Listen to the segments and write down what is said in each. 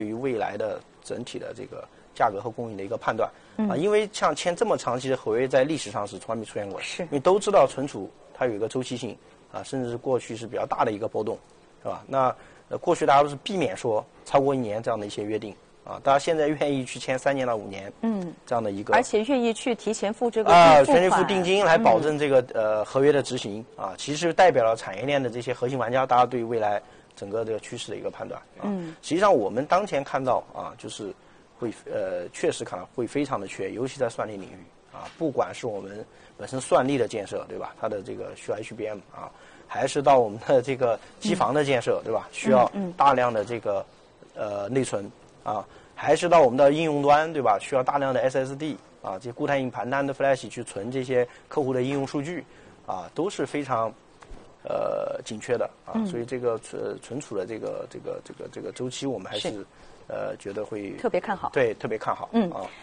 对于未来的整体的这个价格和供应的一个判断因为像签这么长期的合约，在历史上是从来没出现过的， 是因为都知道存储它有一个周期性甚至是过去是比较大的一个波动，是吧？那过去大家都是避免说超过1年这样的一些约定大家现在愿意去签3年到5年，这样的一个， 而且愿意去提前付这个全力付定金来保证这个合约的执行其实代表了产业链的这些核心玩家，大家对于未来整个这个趋势的一个判断实际上我们当前看到就是会确实看到会非常的缺，尤其在算力领域不管是我们本身算力的建设，对吧？它的这个需要 HBM还是到我们的这个机房的建设，对吧？需要大量的这个内存还是到我们的应用端，对吧？需要大量的 SSD这些固态硬盘NAND Flash 去存这些客户的应用数据都是非常紧缺的所以这个存储的这个周期，我们还是觉得会特别看好， 对，特别看好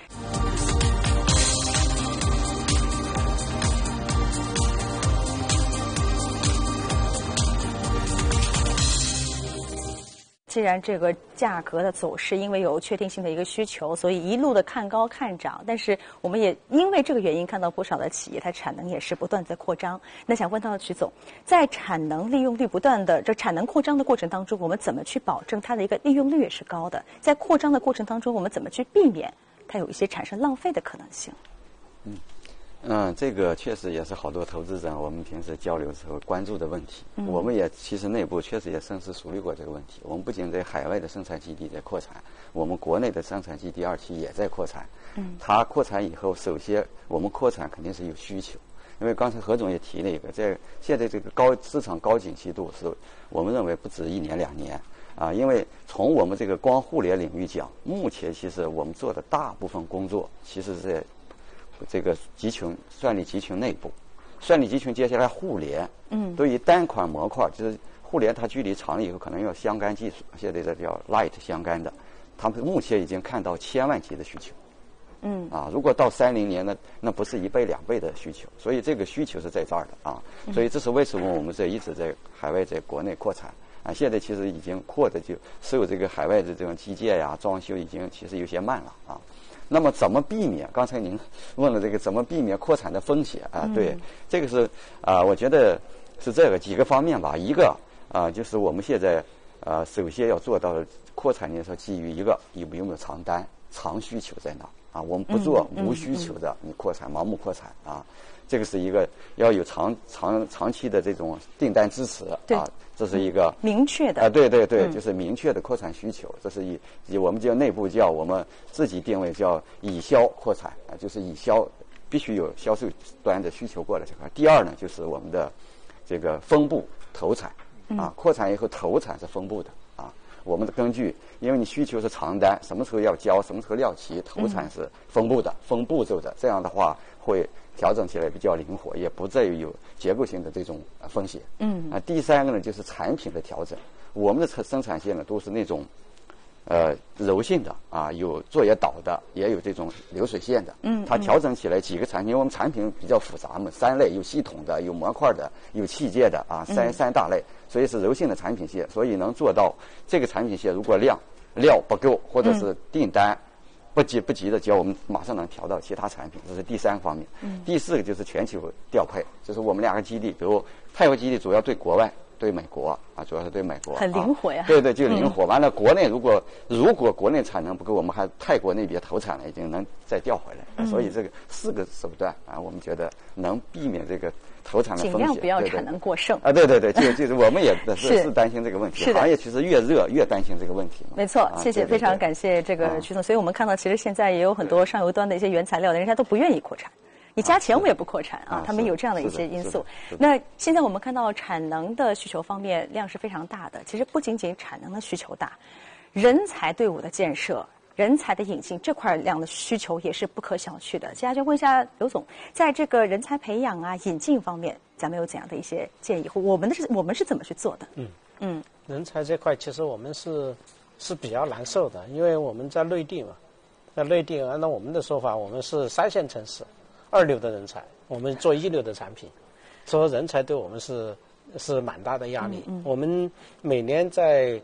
既然这个价格的走势因为有确定性的一个需求，所以一路的看高看涨，但是我们也因为这个原因看到不少的企业它产能也是不断在扩张。那想问到曲总，在产能利用率不断的产能扩张的过程当中，我们怎么去保证它的一个利用率也是高的？在扩张的过程当中，我们怎么去避免它有一些产生浪费的可能性？ 这个确实也是好多投资者我们平时交流时候关注的问题。我们也其实内部确实也深思熟虑过这个问题。我们不仅在海外的生产基地在扩产，我们国内的生产基地2期也在扩产。它扩产以后，首先我们扩产肯定是有需求，因为刚才何总也提了一个，现在这个市场高景气度是我们认为不止1年2年因为从我们这个光互联领域讲，目前其实我们做的大部分工作其实是在这个算力集群内部，算力集群接下来互联，对于单款模块，就是互联它距离长了以后可能要相干技术，现在这叫 light 相干的，他们目前已经看到1000万级的需求，如果到30年那不是1倍2倍的需求，所以这个需求是在这儿的所以这是为什么我们一直在海外在国内扩产现在其实已经扩的就所有这个海外的这种基建装修已经其实有些慢了那么怎么避免？刚才您问了这个怎么避免扩产的风险对，这个是我觉得是这个几个方面吧。一个就是我们现在首先要做到扩产的时候，基于一个有没有长单、长需求在哪我们不做无需求的你扩产、盲目扩产这个是一个要有长期的这种订单支持这是一个明确的对，就是明确的扩产需求，这是我们叫内部叫我们自己定位叫以销扩产就是以销必须有销售端的需求过来这块。第二呢，就是我们的这个分部投产扩产以后投产是分部的我们的根据，因为你需求是长单，什么时候要交，什么时候料齐，投产是分部的，分步骤的，这样的话会调整起来比较灵活，也不至于有结构性的这种风险。第三个呢，就是产品的调整。我们的生产线呢都是那种柔性的有作业导的，也有这种流水线的。它调整起来几个产品，因为我们产品比较复杂嘛，3类，有系统的，有模块的，有器件的三大类，所以是柔性的产品线，所以能做到这个产品线如果料不够，或者是订单不急的交，我们马上能调到其他产品，这是第3个方面。第4个就是全球调配，就是我们2个基地，比如泰国基地主要对国外。对美国主要是对美国， 很灵活呀。 对，就灵活。完了，国内如果国内产能不够，我们还泰国那边投产了，已经能再调回来。所以这个4个手段我们觉得能避免这个投产的风险， 尽量不要产能过剩。 对，就是我们也是担心这个问题。行业其实越热越担心这个问题。 没错，谢谢，非常感谢这个曲总。所以我们看到，其实现在也有很多上游端的一些原材料的人家都不愿意扩产。你加钱我也不扩产他们有这样的一些因素。那现在我们看到产能的需求方面量是非常大的，其实不仅仅产能的需求大，人才队伍的建设、人才的引进这块量的需求也是不可小觑的。接下来就问一下刘总，在这个人才培养引进方面，咱们有怎样的一些建议？我们是怎么去做的？ 人才这块其实我们是比较难受的，因为我们在内地嘛，在内地按照我们的说法，我们是3线城市。2流的人才，我们做1流的产品，所以人才对我们是蛮大的压力。我们每年在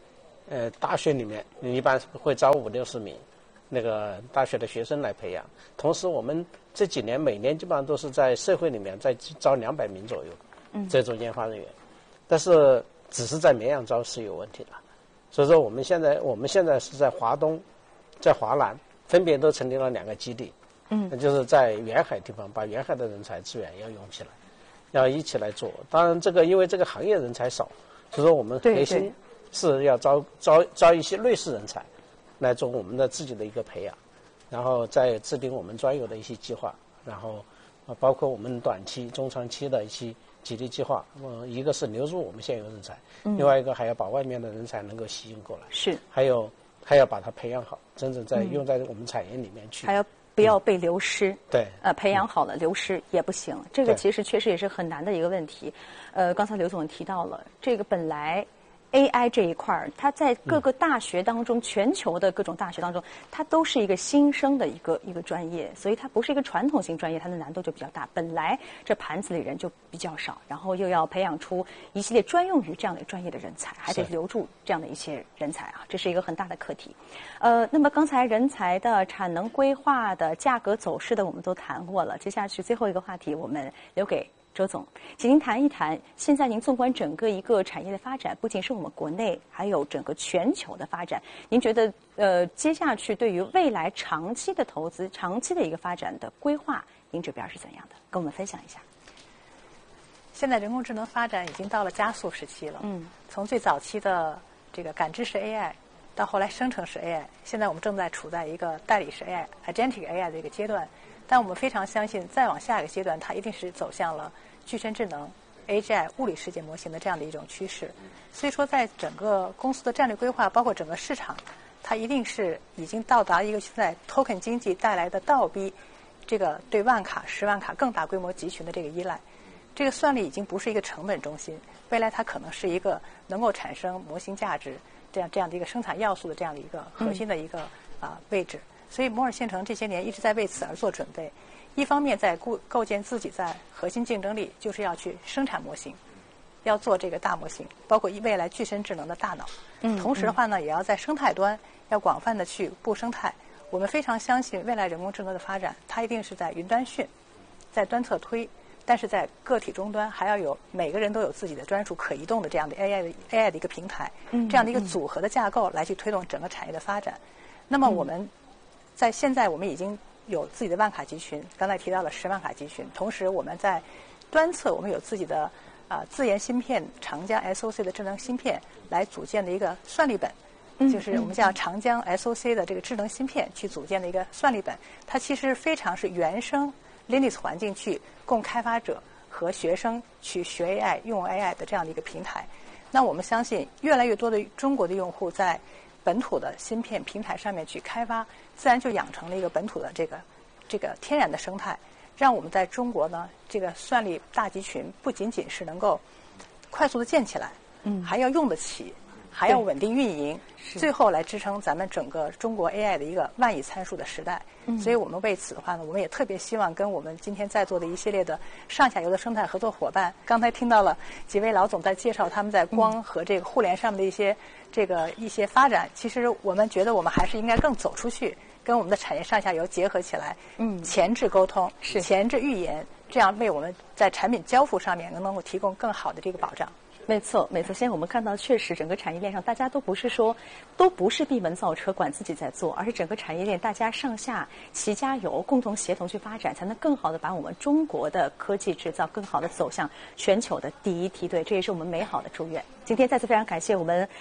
大学里面一般会招50-60名那个大学的学生来培养。同时，我们这几年每年基本上都是在社会里面在招200名左右，这种研发人员，但是只是在绵阳招是有问题的。所以说我们现在是在华东，在华南分别都成立了2个基地，就是在沿海地方把沿海的人才资源要用起来，要一起来做。当然，因为这个行业人才少，所以说我们核心是要招一些类似人才，来做我们的自己的一个培养，然后再制定我们专有的一些计划，然后包括我们短期、中长期的一些激励计划。一个是留住我们现有人才，另外一个还要把外面的人才能够吸引过来， 是， 还要把它培养好，真正用在我们产业里面去， 还要不要被流失？ 对， 培养好了，流失也不行。这个其实确实也是很难的一个问题。刚才刘总提到了，这个本来AI 这一块儿，它在各个大学当中，全球的各种大学当中，它都是一个新生的一个专业，所以它不是一个传统型专业，它的难度就比较大。本来这盘子里人就比较少，然后又要培养出一系列专用于这样的专业的人才，还得留住这样的一些人才啊，这是一个很大的课题。那么刚才人才的、产能规划的、价格走势的，我们都谈过了。接下去最后一个话题，我们留给周总，请您谈一谈，现在您纵观整个一个产业的发展，不仅是我们国内，还有整个全球的发展，您觉得接下去对于未来长期的投资、长期的一个发展的规划，您这边是怎样的？跟我们分享一下。 现在人工智能发展已经到了加速时期了。从最早期的这个感知式 AI， 到后来生成式 AI， 现在我们正在处在一个代理式 AI、agentic AI 的一个阶段。但我们非常相信，再往下一个阶段，它一定是走向了具身智能 AGI 物理世界模型的这样的一种趋势。所以说，在整个公司的战略规划，包括整个市场，它一定是已经到达一个现在 token 经济带来的倒逼这个对万卡、10万卡更大规模集群的这个依赖。这个算力已经不是一个成本中心，未来它可能是一个能够产生模型价值这样的一个生产要素的这样的一个核心的一个位置。所以摩尔线程这些年一直在为此而做准备，一方面在构建自己在核心竞争力，就是要去生产模型，要做这个大模型，包括未来具身智能的大脑。同时的话呢，也要在生态端要广泛的去布生态。我们非常相信未来人工智能的发展，它一定是在云端训，在端侧推，但是在个体终端还要有每个人都有自己的专属可移动的这样的 AI 的一个平台，这样的一个组合的架构来去推动整个产业的发展。那么我们在现在我们已经有自己的万卡集群，刚才提到了10万卡集群，同时我们在端侧我们有自己的自研芯片长江 SOC 的智能芯片来组建的一个算力本，就是我们叫长江 SOC 的这个智能芯片去组建的一个算力本，它其实非常是原生 Linux 环境去供开发者和学生去学 AI 用 AI 的这样的一个平台。那我们相信越来越多的中国的用户在本土的芯片平台上面去开发，自然就养成了一个本土的这个天然的生态，让我们在中国呢这个算力大集群不仅仅是能够快速的建起来，还要用得起，还要稳定运营，最后来支撑咱们整个中国 AI 的一个万亿参数的时代。所以我们为此的话呢，我们也特别希望跟我们今天在座的一系列的上下游的生态合作伙伴，刚才听到了几位老总在介绍他们在光和这个互联上面的一些发展，其实我们觉得我们还是应该更走出去，跟我们的产业上下游结合起来，前置沟通，前置预研，这样为我们在产品交付上面能够提供更好的这个保障。 没错，没错。现在我们看到，确实整个产业链上，大家都不是闭门造车，管自己在做，而是整个产业链大家上下齐加油，共同协同去发展，才能更好的把我们中国的科技制造更好的走向全球的第一梯队。这也是我们美好的祝愿。今天再次非常感谢我们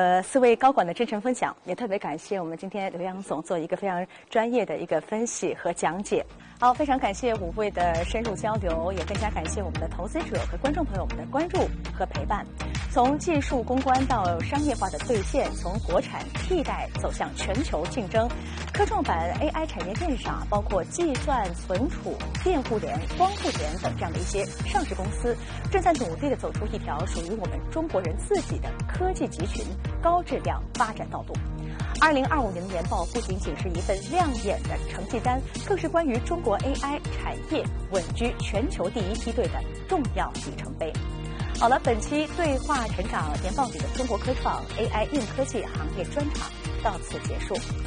4位高管的真诚分享，也特别感谢我们今天刘洋总做一个非常专业的一个分析和讲解。好，非常感谢5位的深入交流，也更加感谢我们的投资者和观众朋友们的关注和陪伴。从技术攻关到商业化的兑现，从国产替代走向全球竞争，科创板 AI 产业链上，包括计算、存储、电互联、光互联等这样的一些上市公司，正在努力的走出一条属于我们中国人自己的科技集群高质量发展道路。2025年的年报不仅仅是一份亮眼的成绩单，更是关于中国 AI 产业稳居全球第一梯队的重要里程碑。 好了，本期对话成长年报里的中国科创 AI 硬科技行业专场到此结束。